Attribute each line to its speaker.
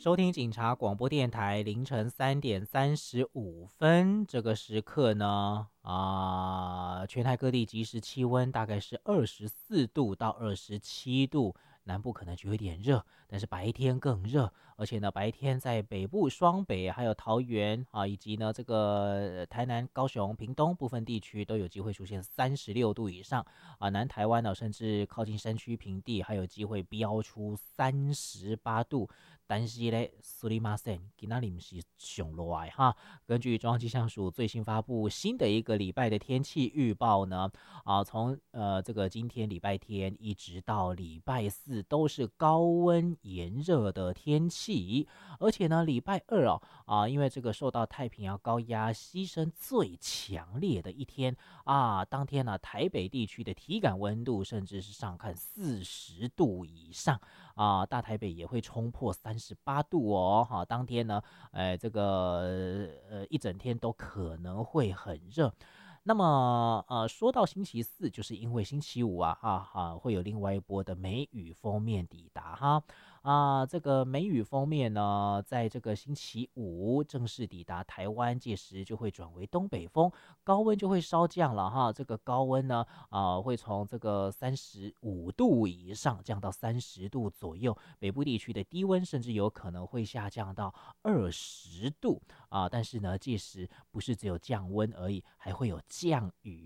Speaker 1: 收听警察广播电台，凌晨3:35，这个时刻呢，全台各地即时气温大概是24度到27度，南部可能就有点热，但是白天更热，而且呢，白天在北部、双北还有桃园以及呢这个台南、高雄、屏东部分地区都有机会出现36度以上南台湾呢，甚至靠近山区平地还有机会飙出38度。但是呢，苏里马森今天不是上热的哈。根据中央气象署最新发布新的一个礼拜的天气预报呢，从这个今天礼拜天一直到礼拜四都是高温炎热的天气，而且呢，礼拜二因为这个受到太平洋高压牺牲最强烈的一天当天呢，台北地区的体感温度甚至是上看40度以上。大台北也会冲破38度哦，当天呢，这个一整天都可能会很热。那么说到星期四，就是因为星期五会有另外一波的梅雨锋面抵达这个梅雨锋面呢，在这个星期五正式抵达台湾，届时就会转为东北风，高温就会稍降了这个高温呢会从这个35度以上降到30度左右，北部地区的低温甚至有可能会下降到20度但是呢，届时不是只有降温而已，还会有降雨。